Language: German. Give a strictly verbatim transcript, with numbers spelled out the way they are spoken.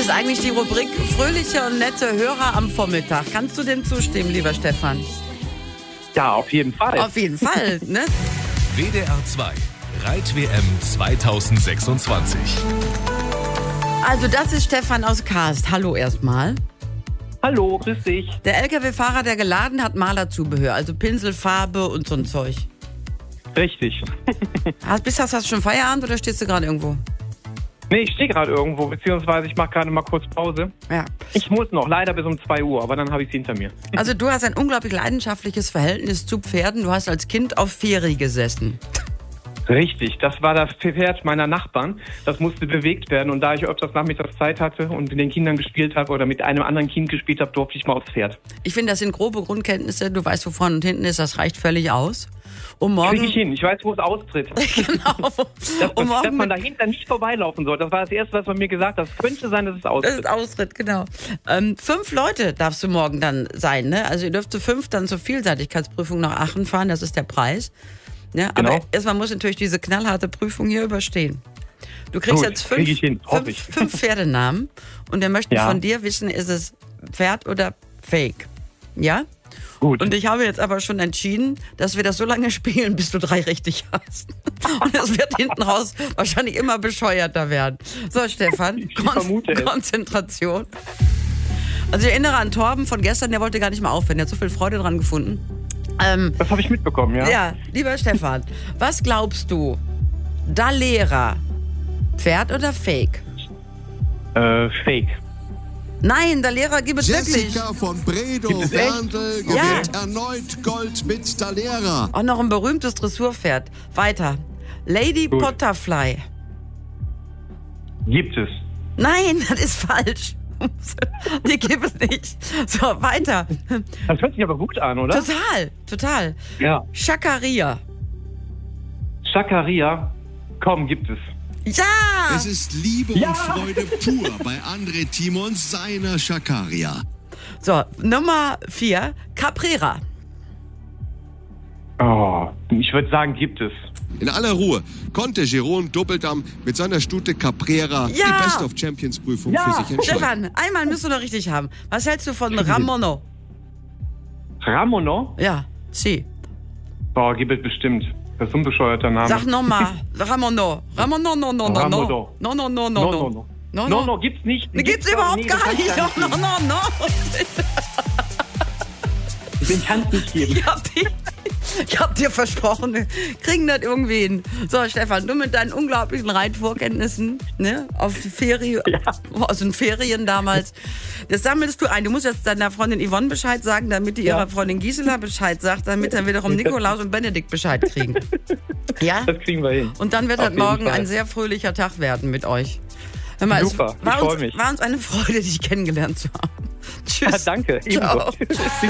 ist eigentlich die Rubrik fröhliche und nette Hörer am Vormittag. Kannst du dem zustimmen, lieber Stefan? Ja, auf jeden Fall. Auf jeden Fall, ne? W D R zwei Reit-W M zweitausendsechsundzwanzig. Also das ist Stefan aus Karst. Hallo erstmal. Hallo, grüß dich. Der L K W-Fahrer, der geladen hat Malerzubehör, also Pinsel, Farbe und so ein Zeug. Richtig. Hast, bist, hast, hast du schon Feierabend oder stehst du gerade irgendwo? Nee, ich stehe gerade irgendwo, beziehungsweise ich mache gerade mal kurz Pause. Ja. Ich muss noch, leider bis um zwei Uhr, aber dann habe ich es hinter mir. Also du hast ein unglaublich leidenschaftliches Verhältnis zu Pferden. Du hast als Kind auf Feri gesessen. Richtig, das war das Pferd meiner Nachbarn. Das musste bewegt werden und da ich öfters nachmittags Zeit hatte und mit den Kindern gespielt habe oder mit einem anderen Kind gespielt habe, durfte ich mal aufs Pferd. Ich finde, das sind grobe Grundkenntnisse. Du weißt, wo vorne und hinten ist, das reicht völlig aus. Um morgen... Krieg ich hin, ich weiß, wo es austritt. Genau. Dass, um morgen dass man dahinter nicht vorbeilaufen soll. Das war das Erste, was man mir gesagt hat. Es könnte sein, dass es austritt. Das ist Austritt, genau. Ähm, fünf Leute darfst du morgen dann sein, ne? Also ihr dürft zu fünf dann zur Vielseitigkeitsprüfung nach Aachen fahren, das ist der Preis. Ja, Genau. Aber erstmal muss natürlich diese knallharte Prüfung hier überstehen. Du kriegst Gut, jetzt fünf, krieg ich hin, hoffe fünf, ich. fünf Pferdenamen und wir möchten Ja. von dir wissen, ist es Pferd oder Fake? Ja? Gut. Und ich habe jetzt aber schon entschieden, dass wir das so lange spielen, bis du drei richtig hast. Und es wird hinten raus wahrscheinlich immer bescheuerter werden. So, Stefan, Ich Kon vermute es. Konzentration. Also ich erinnere an Torben von gestern, der wollte gar nicht mehr aufhören, der hat so viel Freude dran gefunden. Ähm, Das habe ich mitbekommen, ja? ja, lieber Stefan, was glaubst du? Dalera, Pferd oder Fake? Äh, Fake. Nein, Dalera gibt es wirklich. Jessica von Bredow Gibt es echt? Berndl Ja. gewinnt erneut Gold mit Dalera. Auch noch ein berühmtes Dressurpferd. Weiter. Lady Gut. Potterfly. Gibt es. Nein, das ist falsch. Die gibt es nicht. So, weiter. Das hört sich aber gut an, oder? Total, total. Ja. Schakaria. Schakaria. Komm, gibt es. Ja! Es ist Liebe Ja. und Freude pur bei André Timons seiner Schakaria. So, Nummer vier. Caprera. Oh, ich würde sagen, gibt es. In aller Ruhe konnte Jeroen Doppeldamm mit seiner Stute Caprera Ja. die Best of Champions Prüfung Ja. für sich entscheiden. Stefan, einmal müsst du noch richtig haben. Was hältst du von Ramono? Ramono? Ja, sie. Boah, gibt es bestimmt. Das ist ein bescheuerter Name. Sag nochmal. Ramono. Ramono, no, no, no, no. Ramono. No, no, no, no, no, no, no. no. No, No, no. no, gibt's nicht. Die gibt's überhaupt nee, gar das nicht. kann's No, gar no, no, no. Den kann es nicht geben. Ich hab, die, ich hab dir versprochen, wir kriegen das irgendwie hin. So, Stefan, du mit deinen unglaublichen Reitvorkenntnissen, ne, auf Ferien, Ja. aus den Ferien damals, das sammelst du ein. Du musst jetzt deiner Freundin Yvonne Bescheid sagen, damit die Ja. ihrer Freundin Gisela Bescheid sagt, damit dann wiederum Nikolaus und Benedikt Bescheid kriegen. Ja? Das kriegen wir hin. Und dann wird Auf das jeden morgen Fall. ein sehr fröhlicher Tag werden mit euch. Hör mal, Super, es war ich freu uns, mich. war uns eine Freude, dich kennengelernt zu haben. Tschüss. Danke. Ebenso. Ciao. Tschüss.